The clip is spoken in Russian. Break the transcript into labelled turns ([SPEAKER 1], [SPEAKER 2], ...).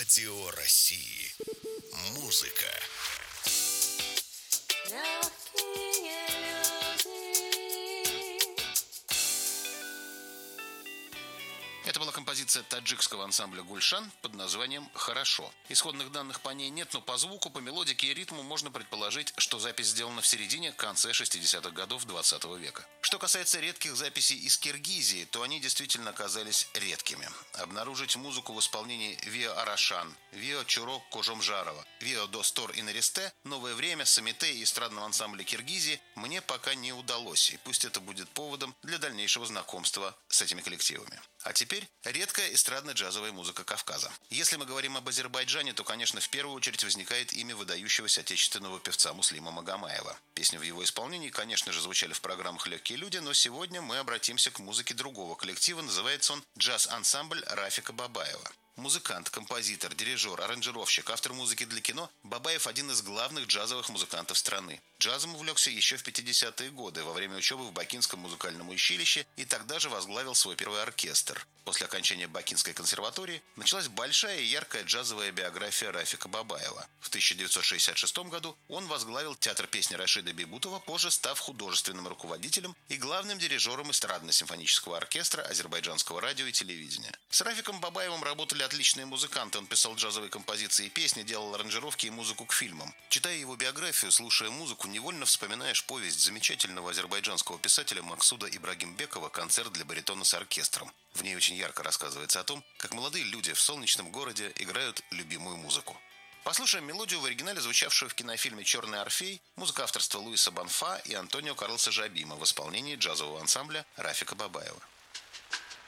[SPEAKER 1] Радио России. Музыка.
[SPEAKER 2] Легкие люди.
[SPEAKER 3] Это была композиция таджикского ансамбля «Гульшан» под названием «Хорошо». Исходных данных по ней нет, но по звуку, по мелодике и ритму можно предположить, что запись сделана в середине-конце 60-х годов 20 века. Что касается редких записей из Киргизии, то они действительно оказались редкими. Обнаружить музыку в исполнении Вио Арашан, Вио Чурок Кожомжарова, Вио Достор и Наристе, Новое время, Самите и эстрадного ансамбля Киргизии мне пока не удалось, и пусть это будет поводом для дальнейшего знакомства с этими коллективами. А теперь редкая эстрадно-джазовая музыка Кавказа. Если мы говорим об Азербайджане, то, конечно, в первую очередь возникает имя выдающегося отечественного певца Муслима Магомаева. Песни в его исполнении, конечно же, звучали в программах «Легкие люди», но сегодня мы обратимся к музыке другого коллектива. Называется он «Джаз-ансамбль» Рафика Бабаева. Музыкант, композитор, дирижер, аранжировщик, автор музыки для кино, Бабаев – один из главных джазовых музыкантов страны. Джазом увлекся еще в 50-е годы во время учебы в Бакинском музыкальном училище и тогда же возглавил свой первый оркестр. После окончания Бакинской консерватории началась большая и яркая джазовая биография Рафика Бабаева. В 1966 году он возглавил театр песни Рашида Бейбутова, позже став художественным руководителем и главным дирижером эстрадно-симфонического оркестра Азербайджанского радио и телевидения. С Рафиком Бабаевым работали отличные музыканты. Он писал джазовые композиции и песни, делал аранжировки и музыку к фильмам. Читая его биографию, слушая музыку, невольно вспоминаешь повесть замечательного азербайджанского писателя Максуда Ибрагимбекова «Концерт для баритона с оркестром». В ней очень ярко рассказывается о том, как молодые люди в солнечном городе играют любимую музыку. Послушаем мелодию в оригинале, звучавшую в кинофильме «Черный Орфей», музыка авторства Луиса Банфа и Антонио Карлоса Жабима в исполнении джазового ансамбля Рафика Бабаева.